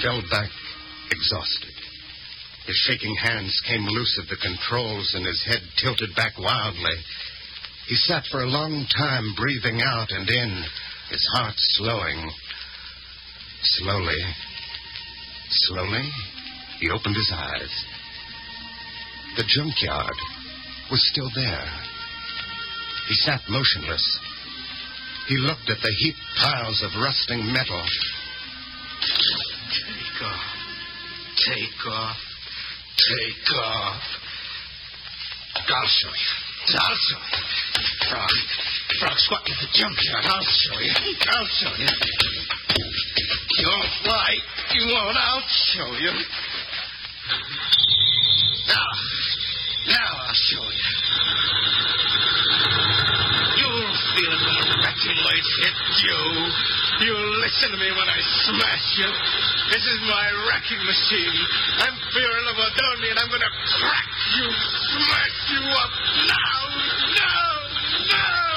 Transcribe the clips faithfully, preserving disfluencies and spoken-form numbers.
fell back, exhausted. His shaking hands came loose of the controls, and his head tilted back wildly. He sat for a long time, breathing out and in, his heart slowing. Slowly, slowly, he opened his eyes. The junkyard was still there. He sat motionless. He looked at the heaped piles of rusting metal. Take off. Take off. Take off. I'll show you. I'll show you. Frog. Frog squatting at the junkyard. I'll show you. I'll show you. You won't fly. You won't. I'll show you. Now. Now I'll show you. You'll feel it when the wrecking waves hit you. You'll listen to me when I smash you. This is my wrecking machine. I'm Fear of Adoni, and I'm going to crack you, smash you up now, now, now.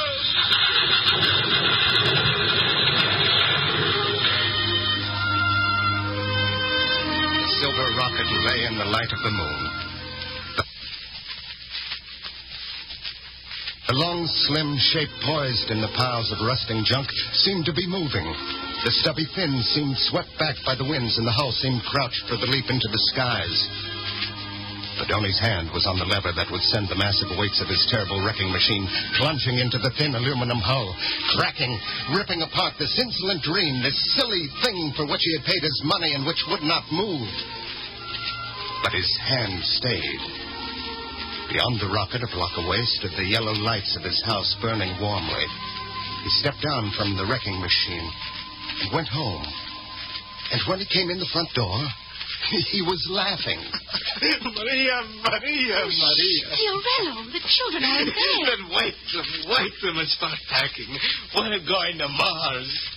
The silver rocket lay in the light of the moon. The long, slim shape poised in the piles of rusting junk seemed to be moving. The stubby fins seemed swept back by the winds, and the hull seemed crouched for the leap into the skies. Adoni's hand was on the lever that would send the massive weights of his terrible wrecking machine plunging into the thin aluminum hull, cracking, ripping apart this insolent dream, this silly thing for which he had paid his money and which would not move. But his hand stayed. Beyond the rocket, a block away, stood the yellow lights of his house burning warmly. He stepped down from the wrecking machine and went home. And when he came in the front door, he was laughing. Maria, Maria, oh, Maria. Fiorello, the children aren't there. Then wait them, wait them and start packing. We're going to Mars.